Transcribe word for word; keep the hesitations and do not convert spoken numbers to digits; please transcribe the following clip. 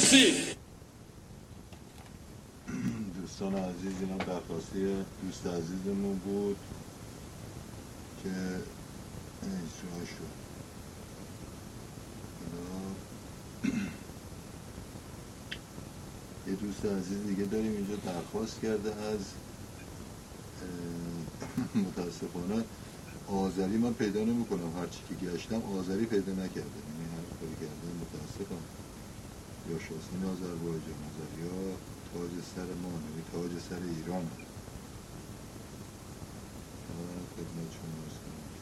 مرسی. دوستان عزیز، اینم درخواستی دوست عزیزمون بود که اجرا شد. یه دوست عزیز دیگه داریم اینجا درخواست کرده از متاسفانه آذری من پیدا نمی کنم، هرچی که گشتم آذری پیدا نکردم، یعنی هر کاری کردم متاسفم. یا شاسین آذربایجان آذری ها تاج سر ما، یعنی تاج سر ایران. خدمت شما هستم.